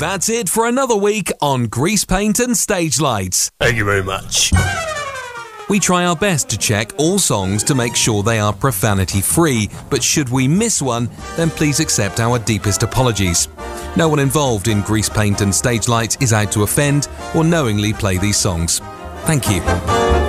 That's it for another week on Grease Paint and Stage Lights. Thank you very much. We try our best to check all songs to make sure they are profanity-free, but should we miss one, then please accept our deepest apologies. No one involved in Grease Paint and Stage Lights is out to offend or knowingly play these songs. Thank you.